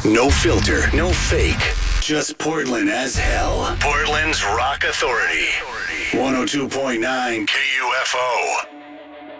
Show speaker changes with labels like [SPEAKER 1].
[SPEAKER 1] No filter, no fake. Just Portland as hell. Portland's Rock Authority. 102.9 KUFO.